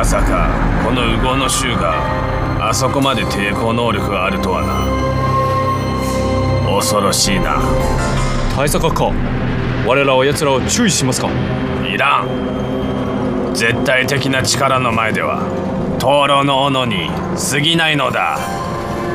まさかこのウゴの衆があそこまで抵抗能力があるとはな。恐ろしいな。 対策か。我らは奴らを注意しますか。 いらん。絶対的な力の前では灯籠の斧に過ぎないのだ。